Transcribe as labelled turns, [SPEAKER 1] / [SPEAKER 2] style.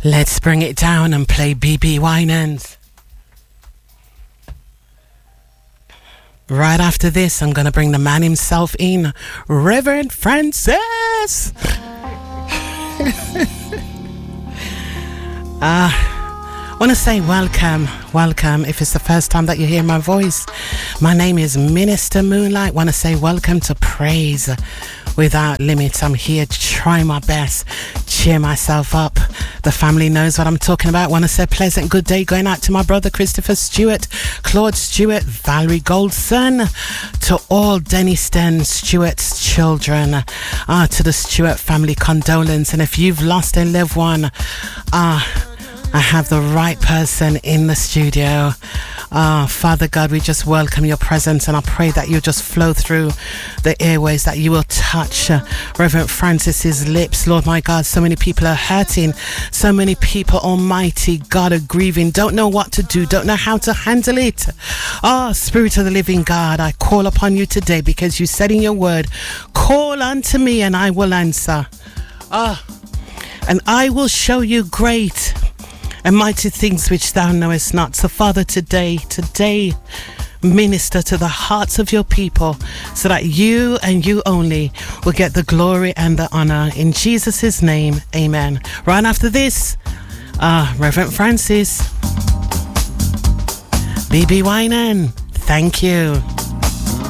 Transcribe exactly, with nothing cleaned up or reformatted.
[SPEAKER 1] Let's bring it down and play B B Winans. Right after this, I'm going to bring the man himself in, Reverend Francis. Ah, I want to say welcome, welcome. If it's the first time that you hear my voice, my name is Minister Moonlight. Want to say welcome to Praise Without Limits. I'm here to try my best, cheer myself up. The family knows what I'm talking about. Want to say pleasant good day going out to my brother Christopher Stewart, Claude Stewart, Valerie Goldson, to all Denny Sten Stewart's children, ah, to the Stewart family, condolence. And if you've lost a loved one, ah, I have the right person in the studio. Ah, Father God, we just welcome your presence, and I pray that you just flow through the airways, that you will touch uh, Reverend Francis's lips. Lord my God, so many people are hurting, so many people, Almighty God, are grieving, don't know what to do, don't know how to handle it. Ah, Spirit of the living God, I call upon you today, because you said in your word, call unto me and I will answer. Ah, and I will show you great and mighty things which thou knowest not. So Father, today, today, minister to the hearts of your people, so that you and you only will get the glory and the honor. In Jesus' name, amen. Right after this, uh, Reverend Francis, B B Winan, thank you.